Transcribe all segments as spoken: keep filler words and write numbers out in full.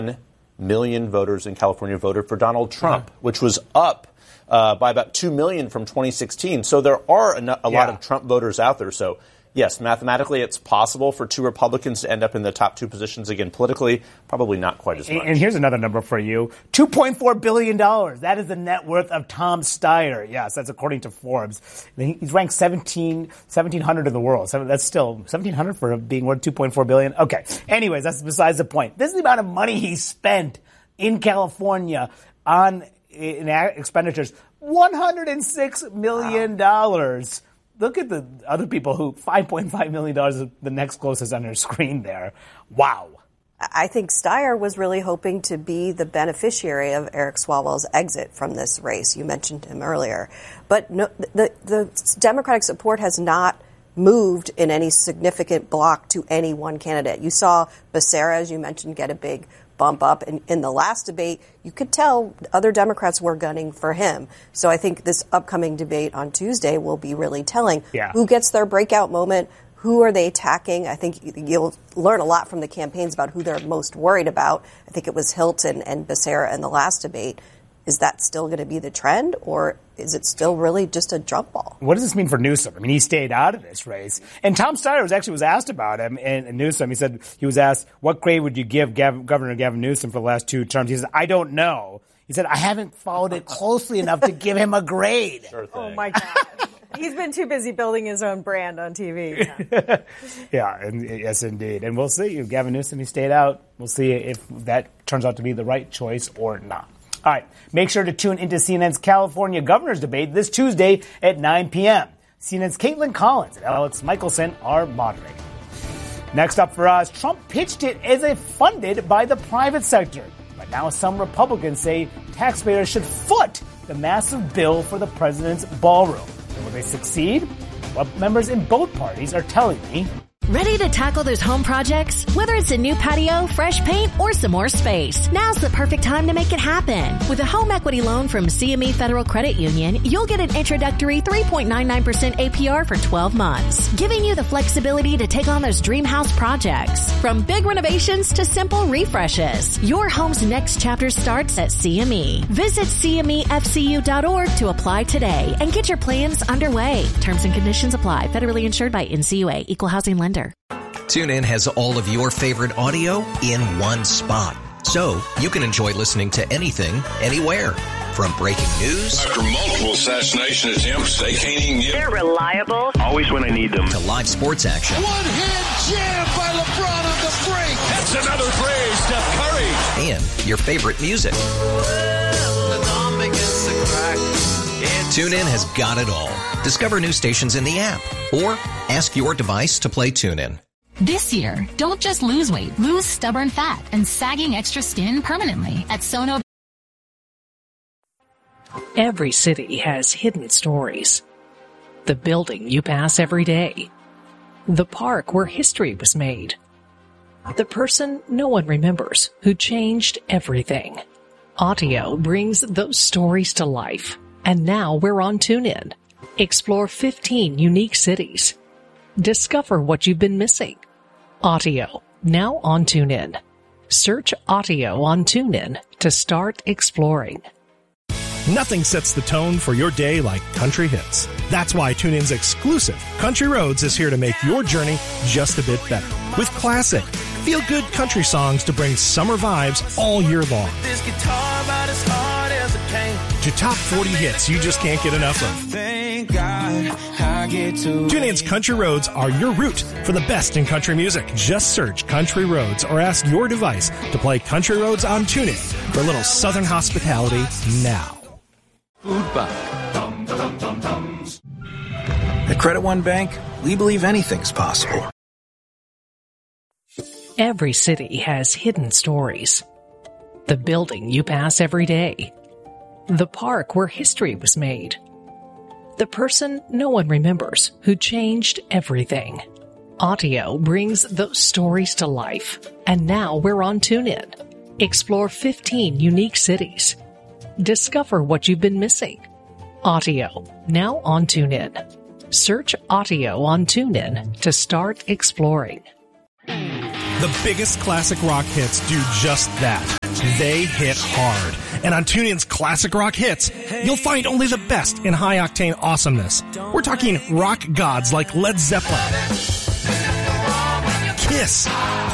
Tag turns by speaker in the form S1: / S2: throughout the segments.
S1: million voters in California voted for Donald Trump, uh-huh. which was up uh, by about two million from twenty sixteen. So there are a, a yeah. lot of Trump voters out there. So, yes, mathematically it's possible for two Republicans to end up in the top two positions. Again, politically, probably not quite as much.
S2: And here's another number for you. two point four billion dollars. That is the net worth of Tom Steyer. Yes, that's according to Forbes. He's ranked seventeen, seventeen hundred in the world. So that's still seventeen hundred for being worth two point four billion dollars. Okay. Anyways, that's besides the point. This is the amount of money he spent in California on in expenditures. one hundred six million dollars. Wow. Look at the other people who, five point five million dollars is the next closest on your screen there. Wow.
S3: I think Steyer was really hoping to be the beneficiary of Eric Swalwell's exit from this race. You mentioned him earlier. But no, the, the Democratic support has not moved in any significant block to any one candidate. You saw Becerra, as you mentioned, get a big bump up. In, in the last debate, you could tell other Democrats were gunning for him. So I think this upcoming debate on Tuesday will be really telling.
S2: Yeah.
S3: Who gets their breakout moment? Who are they attacking? I think you'll learn a lot from the campaigns about who they're most worried about. I think it was Hilton and Becerra in the last debate. Is that still going to be the trend, or is it still really just a jump ball?
S2: What does this mean for Newsom? I mean, he stayed out of this race. And Tom Steyer was actually was asked about him and, and Newsom. He said he was asked, what grade would you give Gav- Governor Gavin Newsom for the last two terms? He said, I don't know. He said, I haven't followed it closely enough to give him a grade.
S1: Sure thing.
S4: Oh, my God. He's been too busy building his own brand on T V.
S2: Yeah, yeah and, yes, indeed. And we'll see. If Gavin Newsom, he stayed out. We'll see if that turns out to be the right choice or not. All right. Make sure to tune into C N N's California governor's debate this Tuesday at nine p.m. C N N's Caitlin Collins and Alex Michelson are moderating. Next up for us, Trump pitched it as a funded by the private sector. But now some Republicans say taxpayers should foot the massive bill for the president's ballroom. And will they succeed? What members in both parties are telling me.
S5: Ready to tackle those home projects? Whether it's a new patio, fresh paint, or some more space, now's the perfect time to make it happen. With a home equity loan from C M E Federal Credit Union, you'll get an introductory three point nine nine percent A P R for twelve months, giving you the flexibility to take on those dream house projects. From big renovations to simple refreshes, your home's next chapter starts at C M E. Visit C M E F C U dot org to apply today and get your plans underway. Terms and conditions apply. Federally insured by N C U A. Equal housing lender.
S6: TuneIn has all of your favorite audio in one spot. So you can enjoy listening to anything, anywhere. From breaking news.
S7: After multiple assassination attempts, they can't even get...
S8: They're reliable.
S7: Always when I need them.
S6: To live sports action.
S9: One-hand jam by LeBron on the break.
S7: That's another three, Steph Curry.
S6: And your favorite music. TuneIn has got it all. Discover new stations in the app or ask your device to play TuneIn.
S10: This year, don't just lose weight, lose stubborn fat and sagging extra skin permanently at Sono.
S11: Every city has hidden stories. The building you pass every day. The park where history was made. The person no one remembers who changed everything. Audio brings those stories to life. And now we're on TuneIn. Explore fifteen unique cities. Discover what you've been missing. Audio, now on TuneIn. Search Audio on TuneIn to start exploring.
S12: Nothing sets the tone for your day like country hits. That's why TuneIn's exclusive Country Roads is here to make your journey just a bit better. With classic, feel-good country songs to bring summer vibes all year long.
S9: This guitar about as hard as it came.
S12: To top forty hits you just can't get enough of.
S9: Thank God I get to.
S12: TuneIn's Country Roads are your route for the best in country music. Just search Country Roads or ask your device to play Country Roads on TuneIn for a little southern hospitality now.
S13: Food Bank. Dum, dum, dum, dums. At Credit One Bank, we believe anything's possible.
S11: Every city has hidden stories. The building you pass every day. The park where history was made. The person no one remembers who changed everything. Audio brings those stories to life. And now we're on TuneIn. Explore fifteen unique cities. Discover what you've been missing. Audio, now on TuneIn. Search Audio on TuneIn to start exploring.
S12: The biggest classic rock hits do just that. They hit hard. And on TuneIn's Classic Rock Hits, you'll find only the best in high-octane awesomeness. We're talking rock gods like Led Zeppelin, Kiss,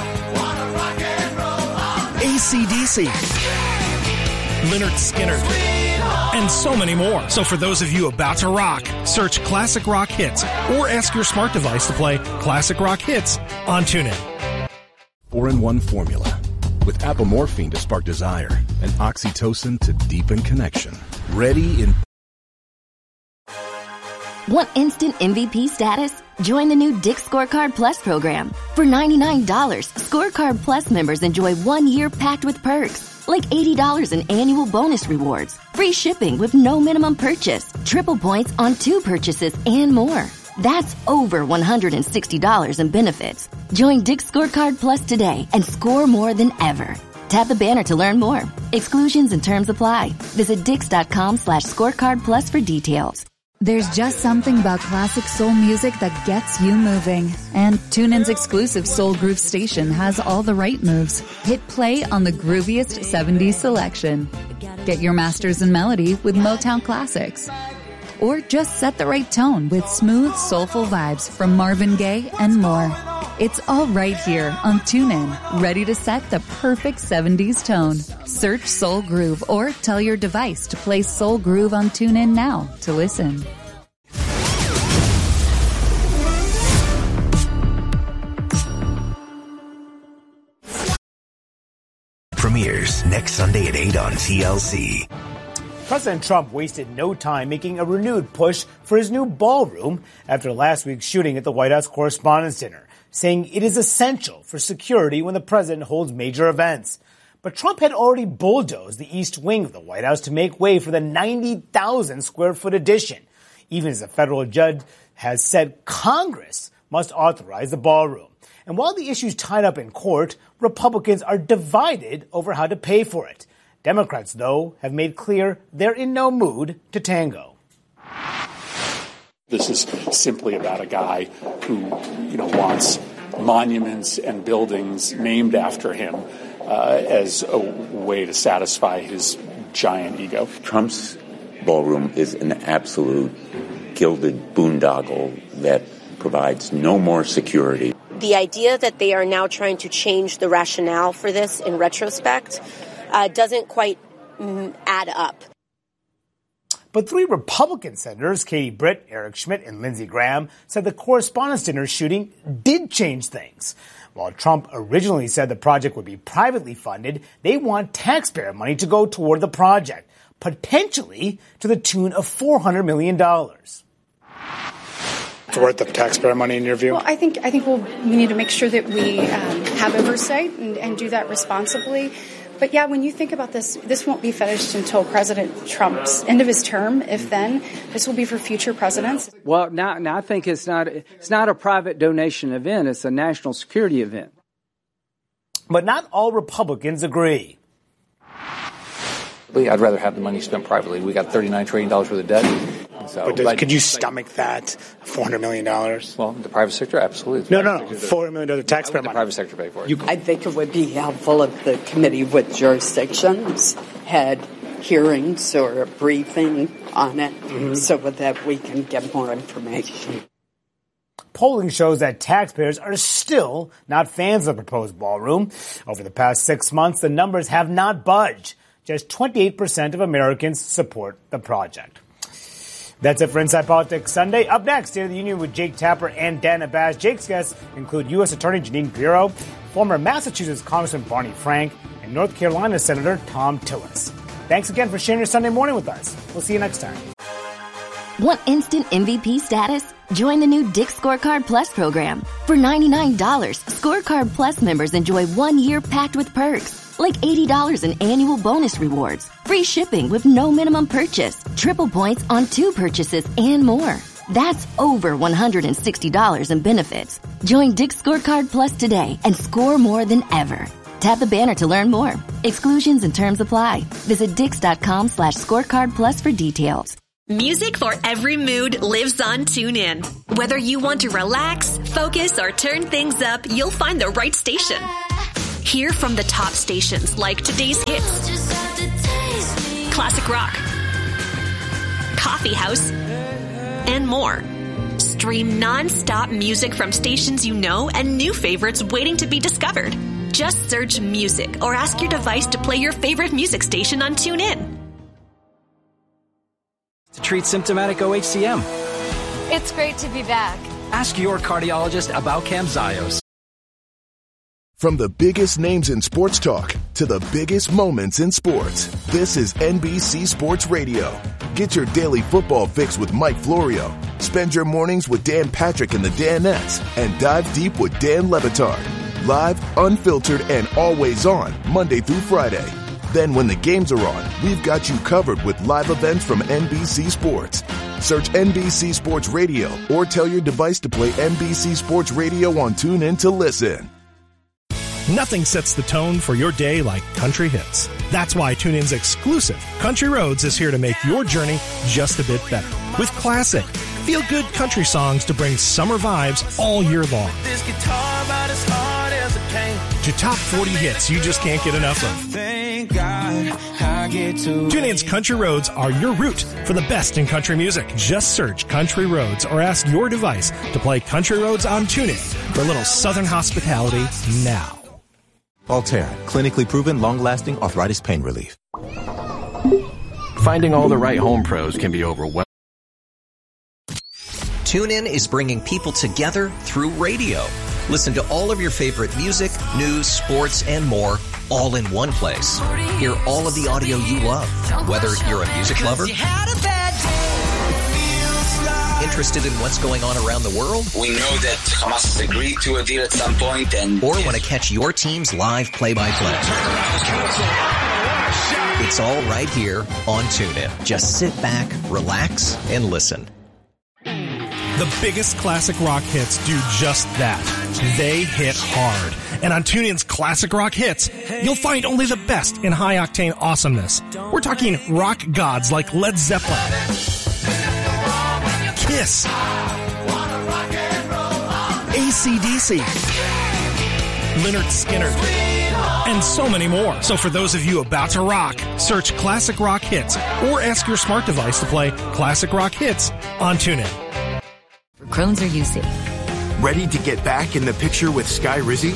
S12: A C D C, Lynyrd Skynyrd, and so many more. So for those of you about to rock, search Classic Rock Hits or ask your smart device to play Classic Rock Hits on TuneIn.
S8: four in one formula. With apomorphine to spark desire and oxytocin to deepen connection. Ready in...
S14: Want instant M V P status? Join the new Dick's Scorecard Plus program. For ninety-nine dollars, Scorecard Plus members enjoy one year packed with perks, like eighty dollars in annual bonus rewards, free shipping with no minimum purchase, triple points on two purchases, and more. That's over one hundred sixty dollars in benefits. Join Dick's Scorecard Plus today and score more than ever. Tap the banner to learn more. Exclusions and terms apply. Visit dix.com slash scorecard plus for details.
S15: There's just something about classic soul music that gets you moving. And TuneIn's exclusive Soul Groove station has all the right moves. Hit play on the grooviest seventies selection. Get your masters in melody with Motown classics. Or just set the right tone with smooth, soulful vibes from Marvin Gaye and more. It's all right here on TuneIn, ready to set the perfect seventies tone. Search Soul Groove or tell your device to play Soul Groove on TuneIn now to listen.
S16: Premieres next Sunday at eight on T L C.
S2: President Trump wasted no time making a renewed push for his new ballroom after last week's shooting at the White House Correspondents' Dinner, saying it is essential for security when the president holds major events. But Trump had already bulldozed the East Wing of the White House to make way for the ninety thousand square foot addition, even as a federal judge has said Congress must authorize the ballroom. And while the issue's tied up in court, Republicans are divided over how to pay for it. Democrats, though, have made clear they're in no mood to tango.
S17: This is simply about a guy who, you know, wants monuments and buildings named after him uh, as a way to satisfy his giant ego.
S18: Trump's ballroom is an absolute gilded boondoggle that provides no more security.
S19: The idea that they are now trying to change the rationale for this in retrospect Uh, doesn't quite mm, add up.
S2: But three Republican senators, Katie Britt, Eric Schmidt, and Lindsey Graham, said the Correspondents' Dinner shooting did change things. While Trump originally said the project would be privately funded, they want taxpayer money to go toward the project, potentially to the tune of four hundred million dollars.
S20: It's worth the taxpayer money in your view?
S21: Well, I think I think we'll, we need to make sure that we um, have oversight and, and do that responsibly. But yeah, when you think about this, this won't be finished until President Trump's end of his term. If then, this will be for future presidents.
S22: Well, now, now I think it's not it's not a private donation event; it's a national security event.
S2: But not all Republicans agree.
S23: I'd rather have the money spent privately. We got thirty-nine trillion dollars worth of debt. So,
S20: but does,
S23: but,
S20: could you stomach that four hundred million dollars?
S23: Well, the private sector, absolutely.
S20: No, no, no. four hundred million dollars taxpayer money.
S23: The private sector pay for it.
S24: You, I think it would be helpful if the committee with jurisdictions had hearings or a briefing on it mm-hmm. so that we can get more information.
S2: Polling shows that taxpayers are still not fans of the proposed ballroom. Over the past six months, the numbers have not budged. Just twenty-eight percent of Americans support the project. That's it for Inside Politics Sunday. Up next, State of the Union with Jake Tapper and Dana Bash. Jake's guests include U S Attorney Jeanine Pirro, former Massachusetts Congressman Barney Frank, and North Carolina Senator Thom Tillis. Thanks again for sharing your Sunday morning with us. We'll see you next time.
S14: Want instant M V P status? Join the new Dick's Scorecard Plus program. For ninety-nine dollars, Scorecard Plus members enjoy one year packed with perks, like eighty dollars in annual bonus rewards, free shipping with no minimum purchase, triple points on two purchases, and more. That's over one hundred sixty dollars in benefits. Join Dick's Scorecard Plus today and score more than ever. Tap the banner to learn more. Exclusions and terms apply. Visit dix.com slash scorecard plus for details.
S1: Music for every mood lives on TuneIn. Whether you want to relax, focus, or turn things up, you'll find the right station. Hear from the top stations like today's hits, classic rock, coffee house, and more. Stream non-stop music from stations you know and new favorites waiting to be discovered. Just search music or ask your device to play your favorite music station on TuneIn.
S13: To treat symptomatic O H C M.
S3: It's great to be back.
S13: Ask your cardiologist about Camzyos.
S8: From the biggest names in sports talk to the biggest moments in sports, this is N B C Sports Radio. Get your daily football fix with Mike Florio. Spend your mornings with Dan Patrick and the Danettes, and dive deep with Dan Le Batard. Live, unfiltered, and always on, Monday through Friday. Then when the games are on, we've got you covered with live events from N B C Sports. Search N B C Sports Radio or tell your device to play N B C Sports Radio on TuneIn to listen.
S12: Nothing sets the tone for your day like country hits. That's why TuneIn's exclusive Country Roads is here to make your journey just a bit better. With classic, feel-good country songs to bring summer vibes all year long.
S9: This guitar about as hard as a pain.
S12: To top forty hits you just can't get enough of.
S9: Thank God I get to.
S12: TuneIn's Country Roads are your route for the best in country music. Just search Country Roads or ask your device to play Country Roads on TuneIn for a little southern hospitality now.
S4: Voltaire, clinically proven long-lasting arthritis pain relief.
S5: Finding all the right home pros can be overwhelming.
S6: TuneIn is bringing people together through radio. Listen to all of your favorite music, news, sports, and more, all in one place. Hear all of the audio you love, whether you're a music lover, interested in what's going on around the world,
S25: we know that Hamas has agreed to a deal at some point, and
S6: or want to catch your team's live play-by-play. It's all right here on TuneIn. Just sit back, relax, and listen.
S12: The biggest classic rock hits do just that. They hit hard. And on TuneIn's Classic Rock Hits, you'll find only the best in high-octane awesomeness. We're talking rock gods like Led Zeppelin, Kiss, A C D C, Lynyrd Skynyrd, and so many more. So for those of you about to rock, search Classic Rock Hits or ask your smart device to play Classic Rock Hits on TuneIn.
S15: Crohn's or U C.
S16: Ready to get back in the picture with Sky Rizzy?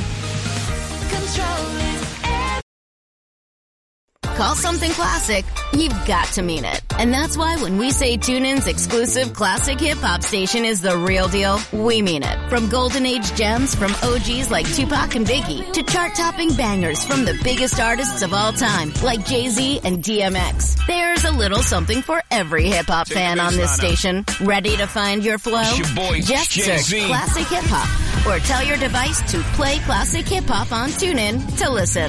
S14: Call something classic, you've got to mean it. And that's why when we say TuneIn's exclusive classic hip-hop station is the real deal, we mean it. From golden age gems from O Gs like Tupac and Biggie to chart-topping bangers from the biggest artists of all time like Jay-Z and D M X. There's a little something for every hip-hop fan on this station. Ready to find your flow?
S7: It's your boy,
S14: Just
S7: Jay-Z.
S14: search Classic Hip-Hop or tell your device to play Classic Hip-Hop on TuneIn to listen.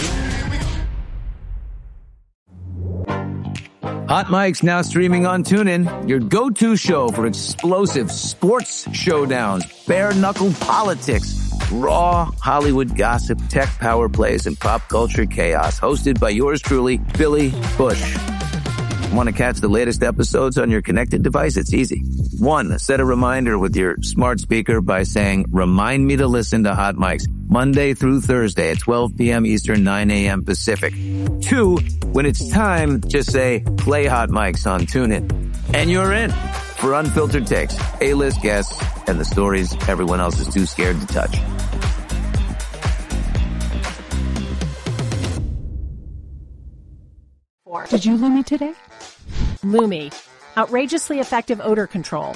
S26: Hot Mike's now streaming on TuneIn, your go-to show for explosive sports showdowns, bare-knuckle politics, raw Hollywood gossip, tech power plays, and pop culture chaos. Hosted by yours truly, Billy Bush. Want to catch the latest episodes on your connected device? It's easy. One, set a reminder with your smart speaker by saying, remind me to listen to Hot Mike's Monday through Thursday at twelve p.m. Eastern, nine a.m. Pacific. Two, when it's time, just say, play Hot Mike's on TuneIn. And you're in for unfiltered takes, A-list guests, and the stories everyone else is too scared to touch.
S11: Did you Lumi today? Lumi. Outrageously effective odor control.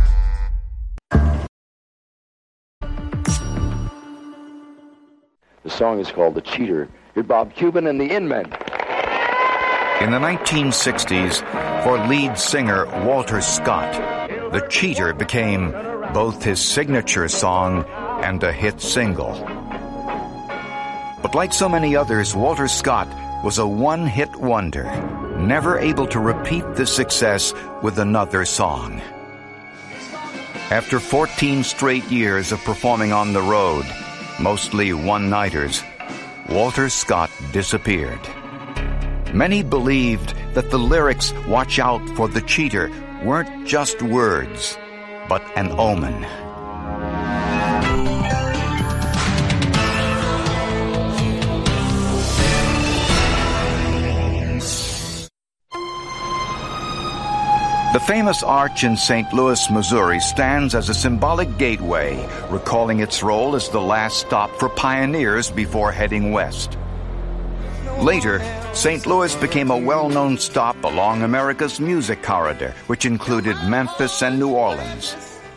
S27: The song is called The Cheater. Here's Bob Cuban and the In-Men.
S28: In the nineteen sixties, for lead singer Walter Scott, The Cheater became both his signature song and a hit single. But like so many others, Walter Scott was a one-hit wonder, never able to repeat the success with another song. After fourteen straight years of performing on the road, mostly one-nighters, Walter Scott disappeared. Many believed that the lyrics, "Watch out for the cheater," weren't just words, but an omen. The famous arch in Saint Louis, Missouri stands as a symbolic gateway, recalling its role as the last stop for pioneers before heading west. Later, Saint Louis became a well-known stop along America's music corridor, which included Memphis and New Orleans.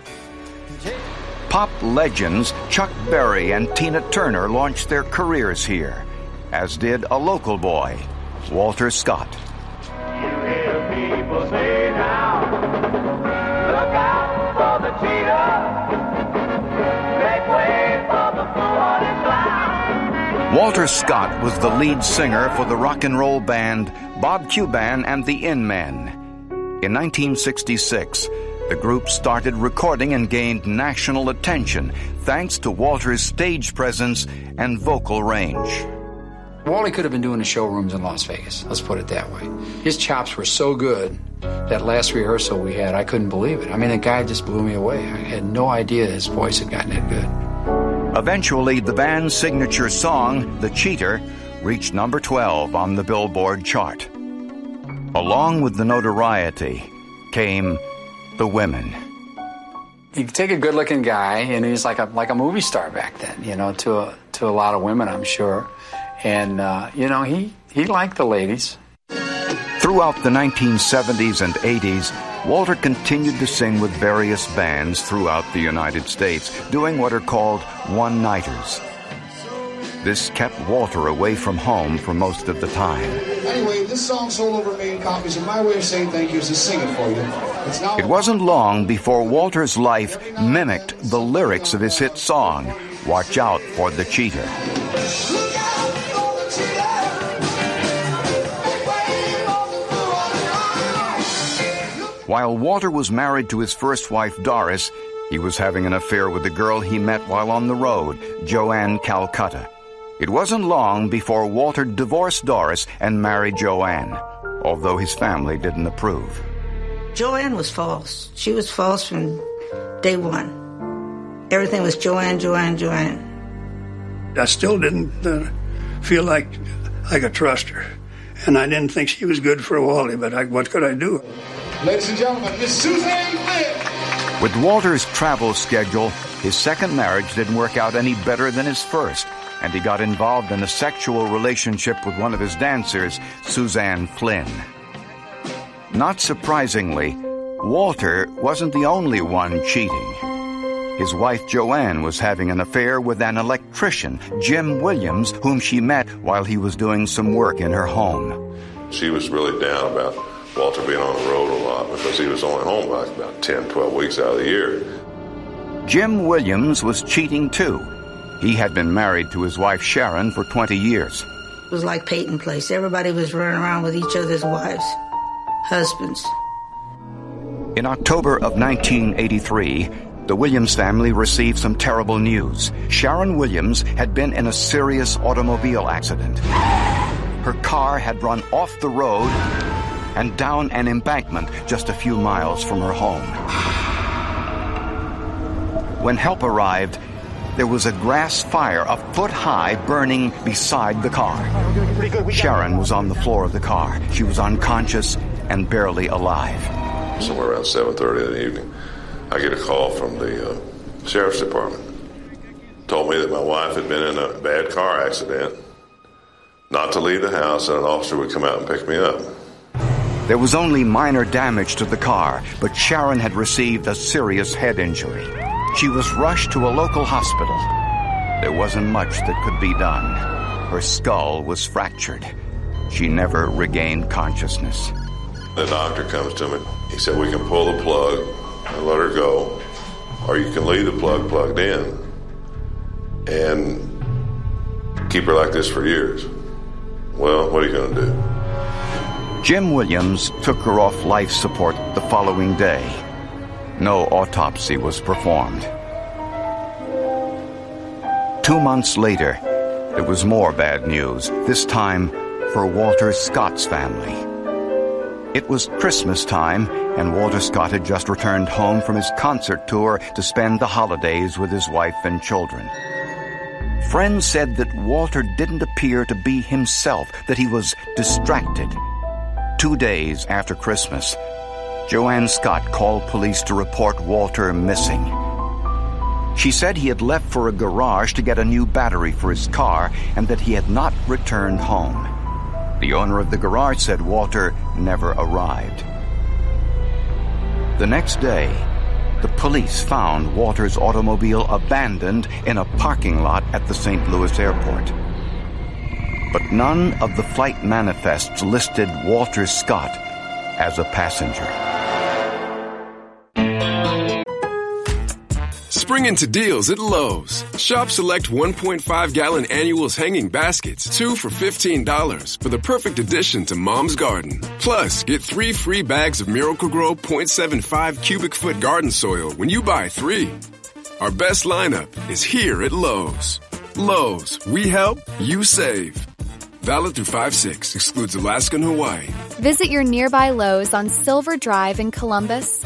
S28: Pop legends Chuck Berry and Tina Turner launched their careers here, as did a local boy, Walter Scott.
S9: People say now, look out for the cheetah, make way for the fool-hearted clown.
S28: Walter Scott was the lead singer for the rock and roll band Bob Cuban and the In-Men. In nineteen sixty-six, the group started recording and gained national attention thanks to Walter's stage presence and vocal range.
S10: Wally could have been doing the showrooms in Las Vegas, let's put it that way. His chops were so good, that last rehearsal we had, I couldn't believe it. I mean, the guy just blew me away. I had no idea his voice had gotten that good.
S28: Eventually, the band's signature song, The Cheater, reached number twelve on the Billboard chart. Along with the notoriety came the women.
S10: You could take a good-looking guy, and he's like a like a movie star back then, you know, to a, to a lot of women, I'm sure. And, uh, you know, he, he liked the ladies.
S28: Throughout the nineteen seventies and eighties, Walter continued to sing with various bands throughout the United States, doing what are called one-nighters. This kept Walter away from home for most of the time.
S17: Anyway, this song sold over a million copies, and my way of saying thank you is to sing it for you. It's now-
S28: It wasn't long before Walter's life mimicked the lyrics of his hit song, Watch Out for the Cheater. While Walter was married to his first wife, Doris, he was having an affair with a girl he met while on the road, Joanne Calcutta. It wasn't long before Walter divorced Doris and married Joanne, although his family didn't approve.
S18: Joanne was false. She was false from day one. Everything was Joanne, Joanne, Joanne.
S19: I still didn't uh, feel like I could trust her. And I didn't think she was good for Wally, but I, what could I do?
S17: Ladies and gentlemen, Miss Suzanne Flynn.
S28: With Walter's travel schedule, his second marriage didn't work out any better than his first, and he got involved in a sexual relationship with one of his dancers, Suzanne Flynn. Not surprisingly, Walter wasn't the only one cheating. His wife Joanne was having an affair with an electrician, Jim Williams, whom she met while he was doing some work in her home.
S20: She was really down about Walter being on the road a lot because he was only home like about ten, twelve weeks out of the year.
S28: Jim Williams was cheating too. He had been married to his wife Sharon for twenty years.
S18: It was like Peyton Place. Everybody was running around with each other's wives, husbands.
S28: In October of nineteen eighty-three, the Williams family received some terrible news. Sharon Williams had been in a serious automobile accident. Her car had run off the road and down an embankment just a few miles from her home. When help arrived, there was a grass fire a foot high burning beside the car. Sharon was on the floor of the car. She was unconscious and barely alive.
S20: Somewhere around seven thirty in the evening, I get a call from the uh, sheriff's department. Told me that my wife had been in a bad car accident, not to leave the house, and an officer would come out and pick me up.
S28: There was only minor damage to the car, but Sharon had received a serious head injury. She was rushed to a local hospital. There wasn't much that could be done. Her skull was fractured. She never regained consciousness.
S20: The doctor comes to me. He said, we can pull the plug and let her go, or you can leave the plug plugged in and keep her like this for years. Well, what are you going to do?
S28: Jim Williams took her off life support the following day. No autopsy was performed. Two months later, there was more bad news, this time for Walter Scott's family. It was Christmas time, and Walter Scott had just returned home from his concert tour to spend the holidays with his wife and children. Friends said that Walter didn't appear to be himself, that he was distracted. Two days after Christmas, Joanne Scott called police to report Walter missing. She said he had left for a garage to get a new battery for his car and that he had not returned home. The owner of the garage said Walter never arrived. The next day, the police found Walter's automobile abandoned in a parking lot at the Saint Louis airport. But none of the flight manifests listed Walter Scott as a passenger.
S1: Spring into deals at Lowe's. Shop select one point five gallon annuals hanging baskets, two for fifteen dollars, for the perfect addition to Mom's Garden. Plus, get three free bags of Miracle-Gro point seven five cubic foot garden soil when you buy three. Our best lineup is here at Lowe's. Lowe's, we help, you save. Valid through five six, excludes Alaska and Hawaii.
S2: Visit your nearby Lowe's on Silver Drive in Columbus.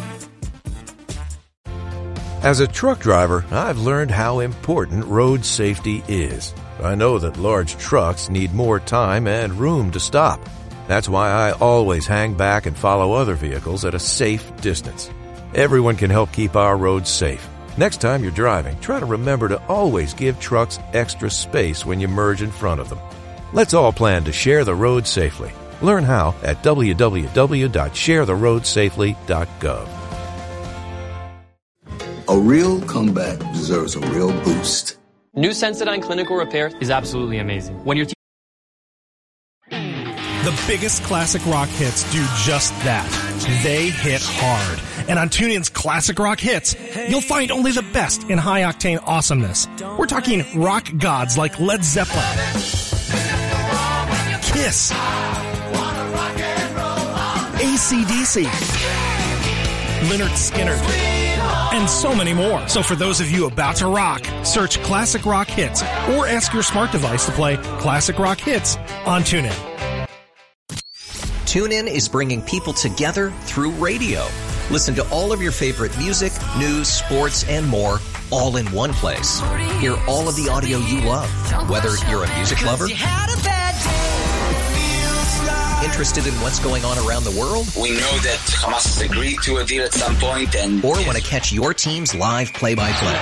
S3: As a truck driver, I've learned how important road safety is. I know that large trucks need more time and room to stop. That's why I always hang back and follow other vehicles at a safe distance. Everyone can help keep our roads safe. Next time you're driving, try to remember to always give trucks extra space when you merge in front of them. Let's all plan to share the road safely. Learn how at w w w dot share the road safely dot gov.
S13: A real comeback deserves a real boost.
S21: New Sensodyne Clinical Repair is absolutely amazing. When you're
S12: The biggest classic rock hits do just that. They hit hard. And on TuneIn's Classic Rock Hits, you'll find only the best in high-octane awesomeness. We're talking rock gods like Led Zeppelin, Kiss, A C D C, Lynyrd Skynyrd, and so many more. So for those of you about to rock, search Classic Rock Hits or ask your smart device to play Classic Rock Hits on TuneIn.
S6: TuneIn is bringing people together through radio. Listen to all of your favorite music, news, sports, and more all in one place. Hear all of the audio you love, whether you're a music lover, interested in what's going on around the world,
S25: We know that Hamas has agreed to a deal at some point, and
S6: or want to catch your team's live play-by-play.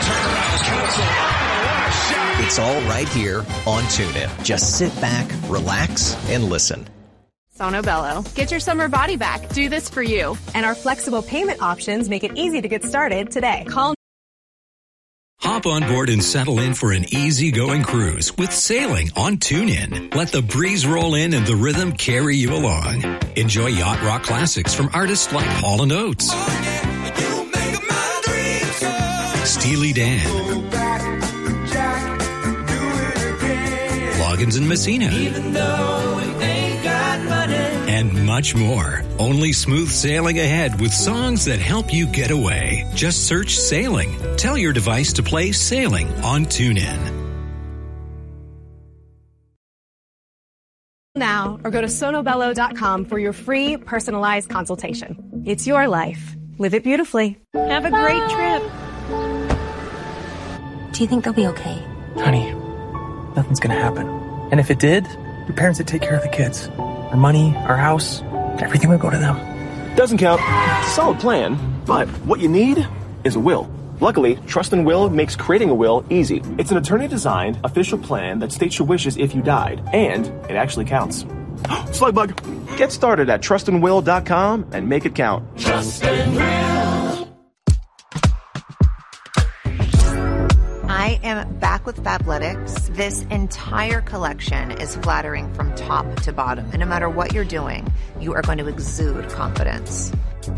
S6: It's all right here on TuneIn. Just sit back, relax, and listen.
S22: Sono Bello. Get your summer body back. Do this for you. And our flexible payment options make it easy to get started today. Call.
S23: Hop on board and settle in for an easy-going cruise with sailing on TuneIn. Let the breeze roll in and the rhythm carry you along. Enjoy yacht rock classics from artists like Hall and Oates, Steely Dan, Loggins and Messina, and much more. Only smooth sailing ahead with songs that help you get away. Just search Sailing. Tell your device to play Sailing on TuneIn.
S22: Now, or go to sonobello dot com for your free personalized consultation. It's your life. Live it beautifully. Have a great trip.
S24: Do you think they'll be okay?
S29: Honey, nothing's gonna happen. And if it did, your parents would take care of the kids. Our money, our house, everything would go to them.
S30: Doesn't count. It's a solid plan, but what you need is a will. Luckily, Trust and Will makes creating a will easy. It's an attorney-designed, official plan that states your wishes if you died, and it actually counts. Slugbug, get started at trust and will dot com and make it count.
S31: Trust and Will.
S32: I am back with Fabletics. This entire collection is flattering from top to bottom. And no matter what you're doing, you are going to exude confidence.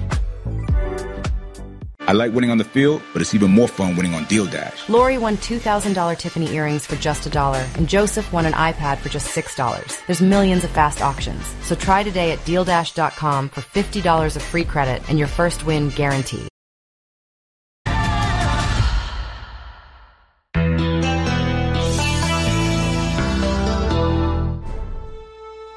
S33: I like winning on the field, but it's even more fun winning on Deal Dash.
S34: Lori won two thousand dollars Tiffany earrings for just a dollar, and Joseph won an iPad for just six dollars. There's millions of fast auctions. So try today at deal dash dot com for fifty dollars of free credit and your first win guaranteed.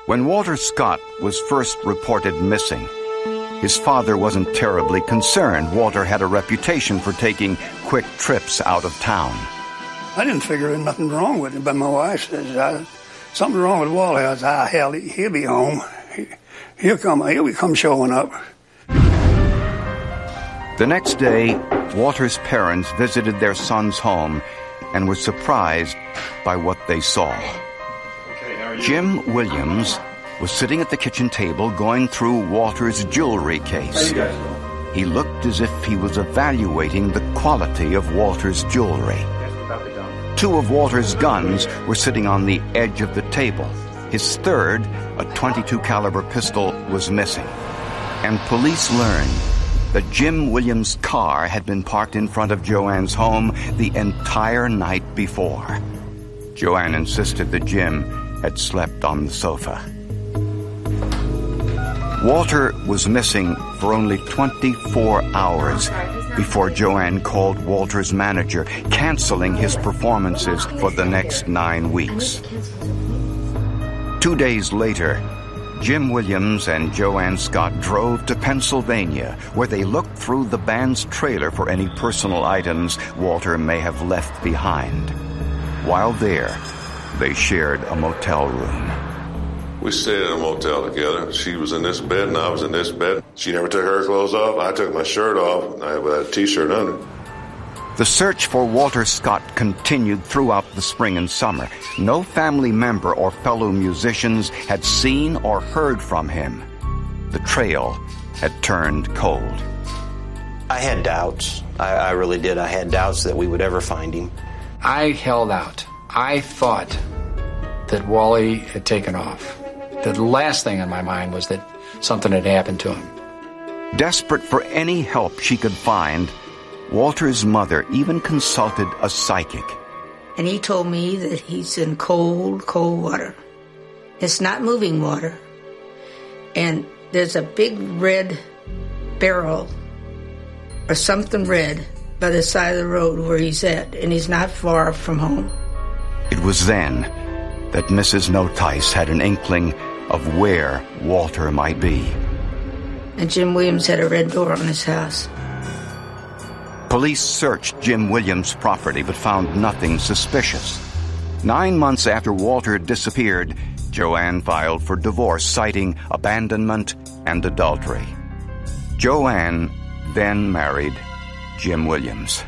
S28: When Walter Scott was first reported missing, his father wasn't terribly concerned. Walter had a reputation for taking quick trips out of town.
S4: I didn't figure there was nothing wrong with him, but my wife says, I, something wrong with Walter. I said, ah, hell, he'll be home. He, he'll come, he'll be come showing up.
S28: The next day, Walter's parents visited their son's home and were surprised by what they saw. Jim Williams was sitting at the kitchen table going through Walter's jewelry case. He looked as if he was evaluating the quality of Walter's jewelry. Two of Walter's guns were sitting on the edge of the table. His third, a twenty-two caliber pistol, was missing. And police learned that Jim Williams' car had been parked in front of Joanne's home the entire night before. Joanne insisted that Jim had slept on the sofa. Walter was missing for only twenty-four hours before Joanne called Walter's manager, canceling his performances for the next nine weeks. Two days later, Jim Williams and Joanne Scott drove to Pennsylvania, where they looked through the band's trailer for any personal items Walter may have left behind. While there, they shared a motel room.
S20: We stayed in a motel together. She was in this bed and I was in this bed. She never took her clothes off. I took my shirt off and I had a T-shirt under.
S28: The search for Walter Scott continued throughout the spring and summer. No family member or fellow musicians had seen or heard from him. The trail had turned cold.
S5: I had doubts. I, I really did. I had doubts that we would ever find him.
S7: I held out. I thought that Wally had taken off. The last thing on my mind was that something had happened to him.
S28: Desperate for any help she could find, Walter's mother even consulted a psychic.
S18: And he told me that he's in cold, cold water. It's not moving water. And there's a big red barrel or something red by the side of the road where he's at, and he's not far from home.
S28: It was then that Missus Notice had an inkling of where Walter might be.
S18: And Jim Williams had a red door on his house.
S28: Police searched Jim Williams' property but found nothing suspicious. Nine months after Walter disappeared, Joanne filed for divorce, citing abandonment and adultery. Joanne then married Jim Williams.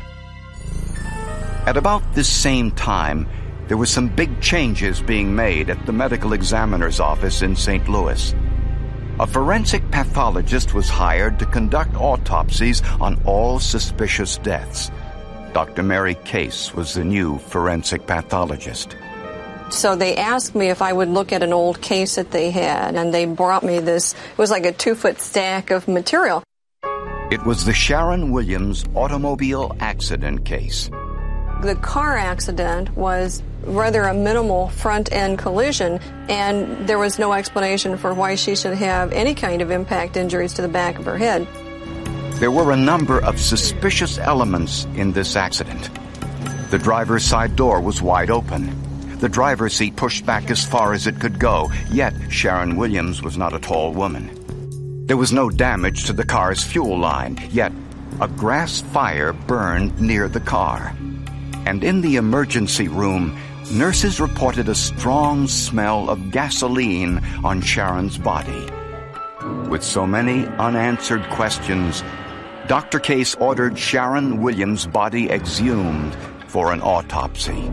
S28: At about this same time, there were some big changes being made at the medical examiner's office in Saint Louis. A forensic pathologist was hired to conduct autopsies on all suspicious deaths. Doctor Mary Case was the new forensic pathologist.
S8: So they asked me if I would look at an old case that they had, and they brought me this, it was like a two-foot stack of material.
S28: It was the Sharon Williams automobile accident case.
S8: The car accident was rather a minimal front-end collision, and there was no explanation for why she should have any kind of impact injuries to the back of her head.
S28: There were a number of suspicious elements in this accident. The driver's side door was wide open. The driver's seat pushed back as far as it could go, yet Sharon Williams was not a tall woman. There was no damage to the car's fuel line, yet a grass fire burned near the car. And in the emergency room, nurses reported a strong smell of gasoline on Sharon's body. With so many unanswered questions, Doctor Case ordered Sharon Williams' body exhumed for an autopsy.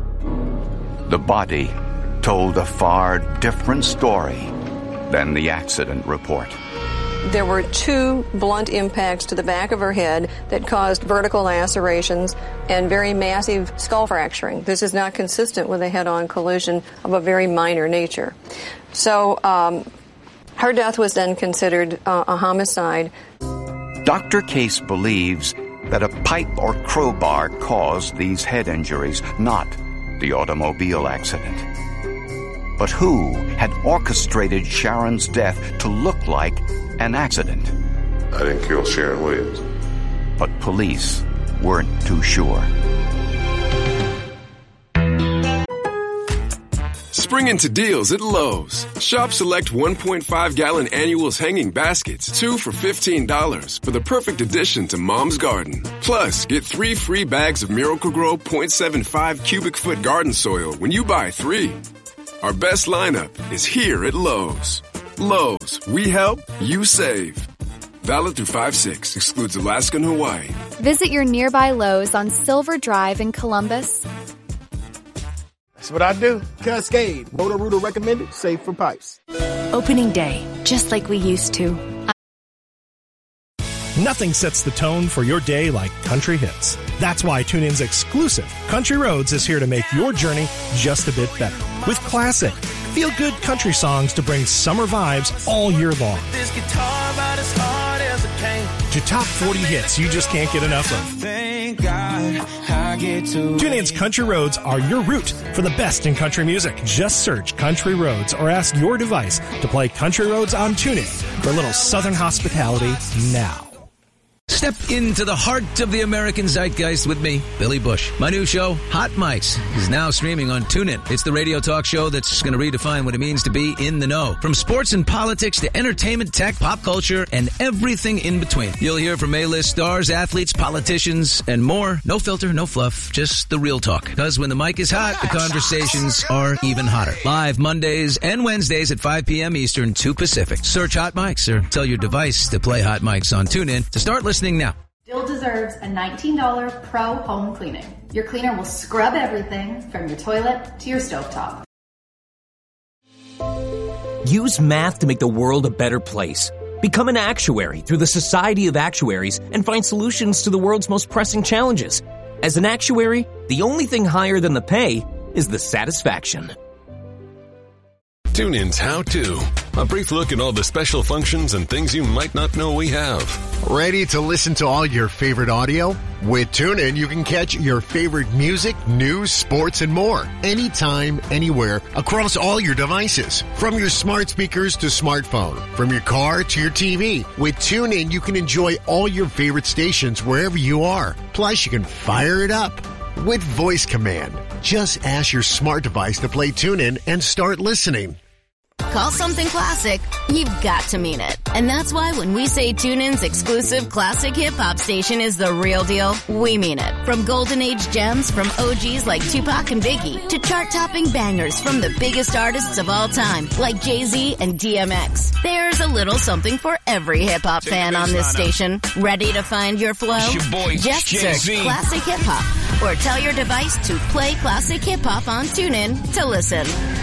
S28: The body told a far different story than the accident report.
S8: There were two blunt impacts to the back of her head that caused vertical lacerations and very massive skull fracturing. This is not consistent with a head-on collision of a very minor nature. So um, her death was then considered uh, a homicide.
S28: Doctor Case believes that a pipe or crowbar caused these head injuries, not the automobile accident. But who had orchestrated Sharon's death to look like an accident?
S20: I didn't kill Sharon Williams.
S28: But police weren't too sure.
S1: Spring into deals at Lowe's. Shop select one point five gallon annuals hanging baskets, two for fifteen dollars for the perfect addition to Mom's garden. Plus, get three free bags of Miracle-Gro point seven five cubic foot garden soil when you buy three. Our best lineup is here at Lowe's. Lowe's, we help, you save. Valid through five six, excludes Alaska and Hawaii.
S2: Visit your nearby Lowe's on Silver Drive in Columbus.
S30: That's what I do. Cascade, Roto-Rooter recommended, safe for pipes.
S22: Opening day, just like we used to.
S12: Nothing sets the tone for your day like country hits. That's why TuneIn's exclusive Country Roads is here to make your journey just a bit better. With classic, feel-good country songs to bring summer vibes all year long.
S31: This guitar about as hard as a cane.
S12: To top forty hits you just can't get enough of.
S31: Thank God I get to
S12: TuneIn's Country Roads are your route for the best in country music. Just search Country Roads or ask your device to play Country Roads on TuneIn for a little southern hospitality now.
S3: Step into the heart of the American zeitgeist with me, Billy Bush. My new show, Hot Mics, is now streaming on TuneIn. It's the radio talk show that's going to redefine what it means to be in the know. From sports and politics to entertainment, tech, pop culture, and everything in between. You'll hear from A-list stars, athletes, politicians, and more. No filter, no fluff, just the real talk. Because when the mic is hot, the conversations are even hotter. Live Mondays and Wednesdays at five p.m. Eastern, two Pacific. Search Hot Mics or tell your device to play Hot Mics on TuneIn to start listening now.
S22: Dill deserves a nineteen dollars pro home cleaning. Your cleaner will scrub everything from your toilet to your stovetop.
S9: Use math to make the world a better place. Become an actuary through the Society of Actuaries and find solutions to the world's most pressing challenges. As an actuary, the only thing higher than the pay is the satisfaction.
S10: TuneIn's How To. A brief look at all the special functions and things you might not know we have.
S11: Ready to listen to all your favorite audio? With TuneIn, you can catch your favorite music, news, sports, and more. Anytime, anywhere, across all your devices. From your smart speakers to smartphone. From your car to your T V. With TuneIn, you can enjoy all your favorite stations wherever you are. Plus, you can fire it up with voice command. Just ask your smart device to play TuneIn and start listening.
S14: Call something classic, you've got to mean it. And that's why when we say TuneIn's exclusive classic hip-hop station is the real deal, we mean it. From golden age gems from O Gs like Tupac and Biggie to chart-topping bangers from the biggest artists of all time like Jay-Z and D M X. There's a little something for every hip-hop fan on this station. Ready to find your flow?
S3: It's your boy,
S14: Just
S3: Jay-Z.
S14: search Classic Hip-Hop or tell your device to play Classic Hip-Hop on TuneIn to listen.